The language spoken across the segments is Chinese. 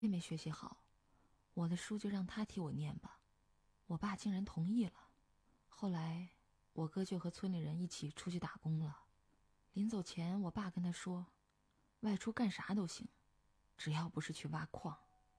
妹妹学习好，我的书就让她替我念吧。我爸竟然同意了。后来我哥就和村里人一起出去打工了。临走前，我爸跟他说，外出干啥都行，只要不是去挖矿。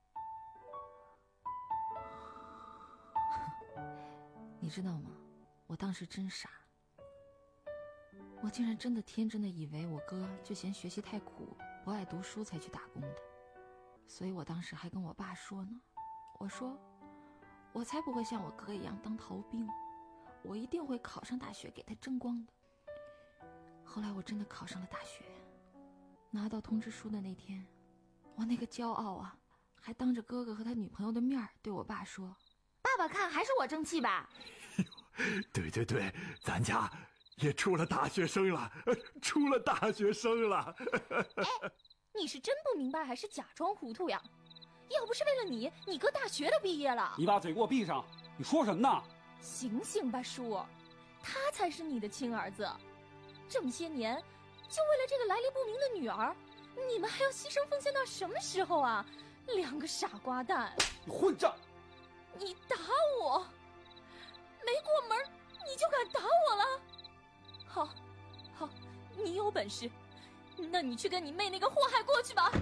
你知道吗？我当时真傻，我竟然真的天真的以为我哥就嫌学习太苦，不爱读书才去打工的。所以我当时还跟我爸说呢，我说我才不会像我哥一样当逃兵，我一定会考上大学给他争光的。后来我真的考上了大学，拿到通知书的那天，我那个骄傲啊，还当着哥哥和他女朋友的面对我爸说，爸爸看还是我争气吧。 对对对，咱家也出了大学生了，出了大学生了。 哎，你是真不明白还是假装糊涂呀？要不是为了你，你哥大学都毕业了。 你把嘴给我闭上！你说什么呢？ 醒醒吧，叔，他才是你的亲儿子。这么些年，就为了这个来历不明的女儿，你们还要牺牲奉献到什么时候啊？两个傻瓜蛋！ 你混账！ 你打我，没过门你就敢打我了？好，好，你有本事，那你去跟你妹那个祸害过去吧。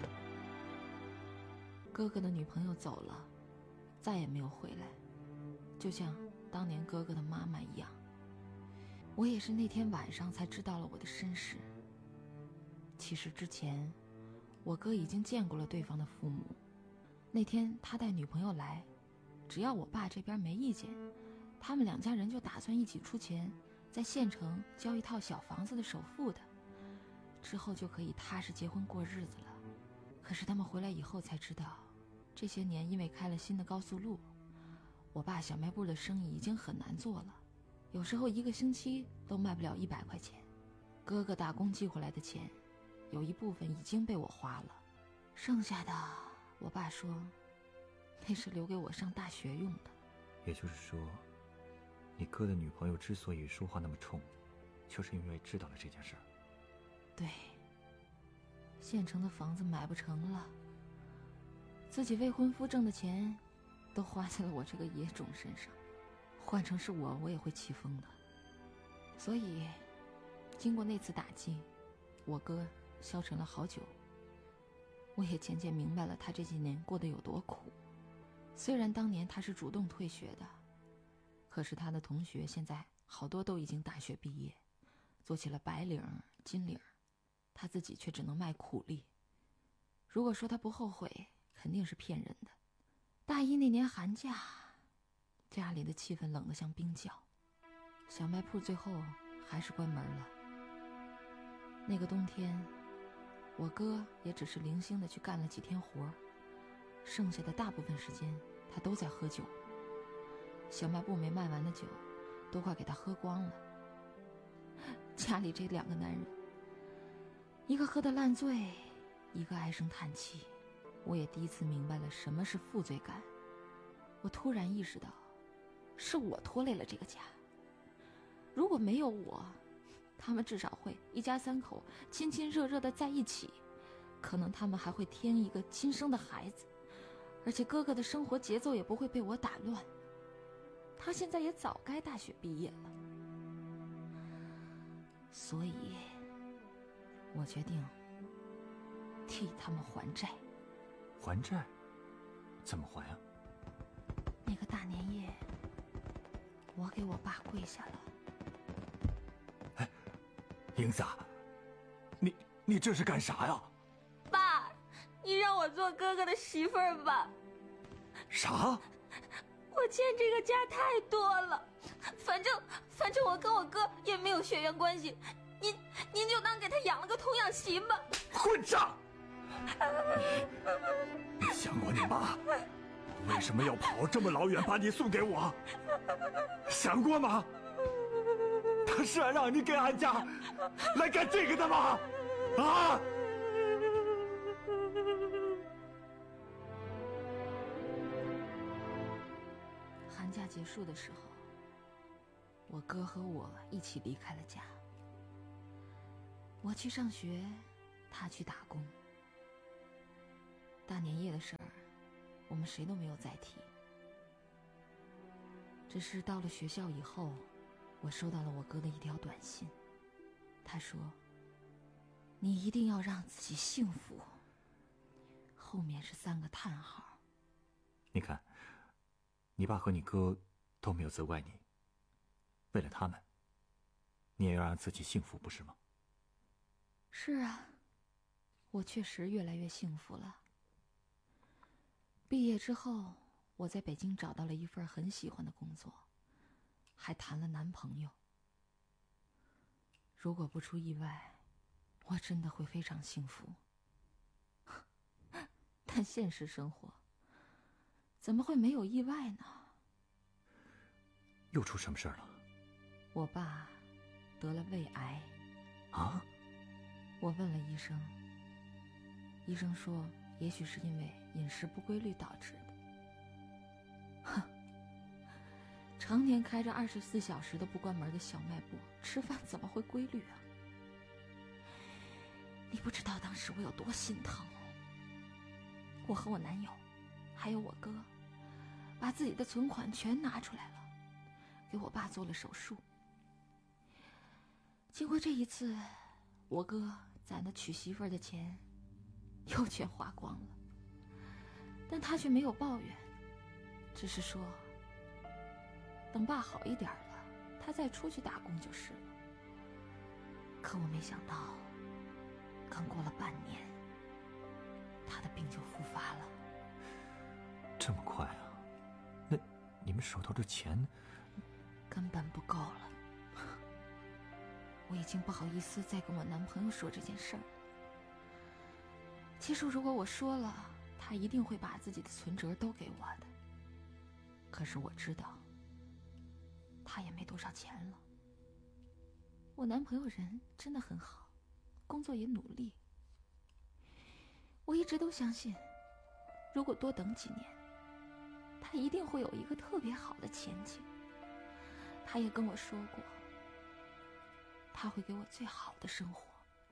哥哥的女朋友走了，再也没有回来，就像当年哥哥的妈妈一样。我也是那天晚上才知道了我的身世。其实之前我哥已经见过了对方的父母，那天他带女朋友来，只要我爸这边没意见，他们两家人就打算一起出钱在县城交一套小房子的首付的，之后就可以踏实结婚过日子了。可是他们回来以后才知道，这些年因为开了新的高速路，我爸小卖部的生意已经很难做了，有时候1个星期都卖不了100块钱。哥哥打工寄回来的钱，有一部分已经被我花了，剩下的我爸说那是留给我上大学用的。 也就是说，你哥的女朋友之所以说话那么冲，就是因为知道了这件事儿。 对，县城的房子买不成了，自己未婚夫挣的钱都花在了我这个野种身上，换成是我也会气疯的。所以经过那次打击，我哥消沉了好久，我也渐渐明白了他这些年过得有多苦。虽然当年他是主动退学的，可是他的同学现在好多都已经大学毕业，做起了白领金领，他自己却只能卖苦力。如果说他不后悔，肯定是骗人的。大一那年寒假，家里的气氛冷得像冰窖，小卖铺最后还是关门了。那个冬天，我哥也只是零星的去干了几天活，剩下的大部分时间他都在喝酒，小卖部没卖完的酒都快给他喝光了。家里这2个男人，一个喝得烂醉，一个唉声叹气。我也第一次明白了什么是负罪感。我突然意识到，是我拖累了这个家。如果没有我，他们至少会一家3口亲亲热热的在一起，可能他们还会添一个亲生的孩子，而且哥哥的生活节奏也不会被我打乱。他现在也早该大学毕业了。所以我决定替他们还债。 还债？怎么还啊？ 那个大年夜，我给我爸跪下了。 哎，英子啊，你这是干啥呀？ 爸，你让我做哥哥的媳妇儿吧。 啥？ 我欠这个家太多了，反正我跟我哥也没有血缘关系，您就当给他养了个童养媳吧。 混账！你想过你妈为什么要跑这么老远把你送给我？想过吗？她是让你给俺家来干这个的吗？啊！ 寒假结束的时候，我哥和我一起离开了家。我去上学，他去打工。 大年夜的事儿，我们谁都没有再提。只是到了学校以后，我收到了我哥的一条短信，他说：“你一定要让自己幸福。”后面是3个叹号。 你看，你爸和你哥都没有责怪你，为了他们，你也要让自己幸福，不是吗？ 是啊，我确实越来越幸福了。毕业之后，我在北京找到了一份很喜欢的工作，还谈了男朋友。如果不出意外，我真的会非常幸福。但现实生活怎么会没有意外呢？ 又出什么事儿了？ 我爸得了胃癌。 啊？ 我问了医生，医生说也许是因为饮食不规律导致的。哼，常年开着24小时的不关门的小卖部，吃饭怎么会规律啊？你不知道当时我有多心疼。我和我男友还有我哥把自己的存款全拿出来了，给我爸做了手术。经过这一次，我哥攒的娶媳妇儿的钱又全花光了，但他却没有抱怨，只是说等爸好一点了，他再出去打工就是了。可我没想到，刚过了半年，他的病就复发了。 这么快啊？那你们手头的钱根本不够了。我已经不好意思再跟我男朋友说这件事儿了。其实如果我说了，他一定会把自己的存折都给我的。可是我知道，他也没多少钱了。我男朋友人真的很好，工作也努力。我一直都相信，如果多等几年，他一定会有一个特别好的前景。他也跟我说过，他会给我最好的生活。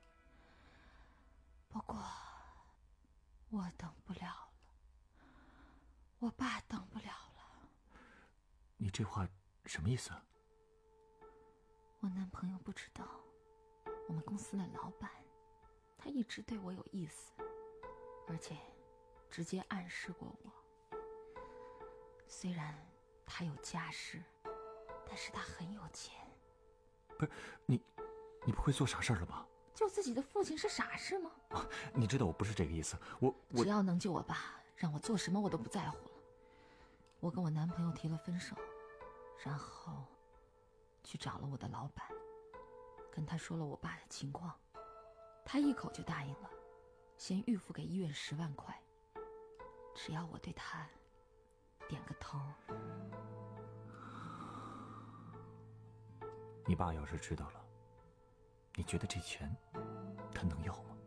不过，我等不了了，我爸等不了了。 你这话什么意思啊？ 我男朋友不知道，我们公司的老板，他一直对我有意思，而且直接暗示过我。虽然他有家室，但是他很有钱。 不是你不会做傻事了吧？ 救自己的父亲是傻事吗？ 你知道我不是这个意思，我只要能救我爸，让我做什么我都不在乎了。我跟我男朋友提了分手，然后去找了我的老板，跟他说了我爸的情况，他一口就答应了，先预付给医院10万块，只要我对他点个头。 你爸要是知道了，你觉得这钱他能要吗？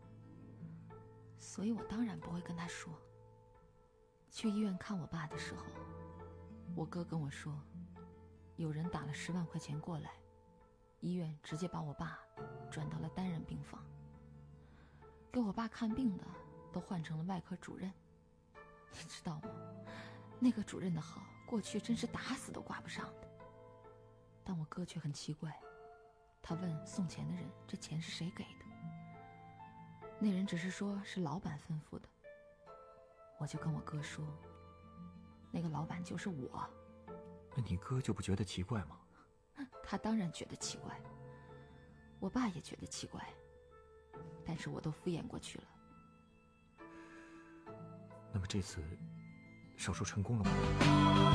所以我当然不会跟他说。去医院看我爸的时候，我哥跟我说，有人打了10万块钱过来，医院直接把我爸转到了单人病房，给我爸看病的都换成了外科主任。你知道吗？那个主任的好，过去真是打死都挂不上的。但我哥却很奇怪，他问送钱的人这钱是谁给的，那人只是说是老板吩咐的。我就跟我哥说，那个老板就是我。 那你哥就不觉得奇怪吗？ 他当然觉得奇怪，我爸也觉得奇怪，但是我都敷衍过去了。 那么这次手术成功了吗？